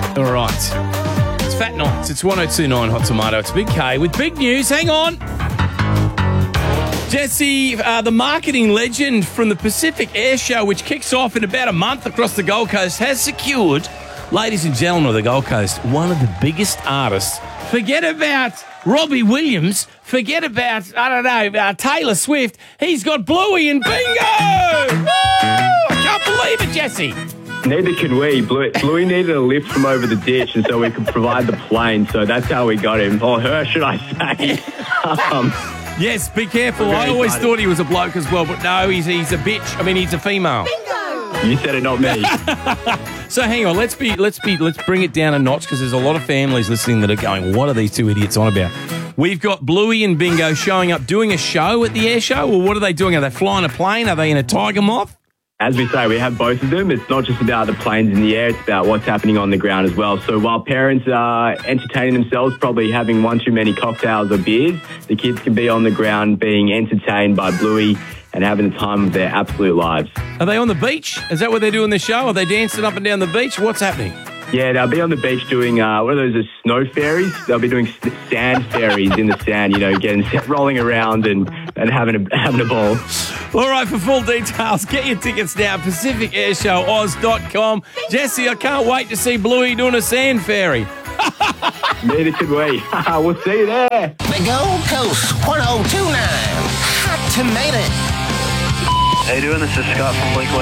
All right. It's Fat Knots. It's 1029 Hot Tomato. It's Big K with big news. Hang on. Jesse, the marketing legend from the Pacific Air Show, which kicks off in about a month across the Gold Coast, has secured, ladies and gentlemen of the Gold Coast, one of the biggest artists. Forget about Robbie Williams. Forget about, Taylor Swift. He's got Bluey and Bingo! Woo! I can't believe it, Jesse. Neither can we. Bluey needed a lift from over the ditch, and so we could provide the plane. So that's how we got him. Or her, should I say. Yes, be careful. I always thought he was a bloke as well, but no, he's a bitch. I mean, he's a female. Bingo! You said it, not me. So hang on, let's bring it down a notch because there's a lot of families listening that are going, what are these two idiots on about? We've got Bluey and Bingo showing up doing a show at the air show, or what are they doing? Are they flying a plane? Are they in a Tiger Moth? As we say, we have both of them. It's not just about the planes in the air, it's about what's happening on the ground as well. So while parents are entertaining themselves, probably having one too many cocktails or beers, the kids can be on the ground being entertained by Bluey and having the time of their absolute lives. Are they on the beach? Is that what they're doing the show? Are they dancing up and down the beach? What's happening? Yeah, they'll be on the beach doing, what are those, snow fairies? They'll be doing sand fairies in the sand, rolling around and having a ball. All right, for full details, get your tickets now, PacificAirShowOz.com. Jesse, I can't wait to see Bluey doing a sand fairy. Neither could we. We'll see you there. The Gold Coast 1029 Hot Tomato. How you doing? This is Scott from Blink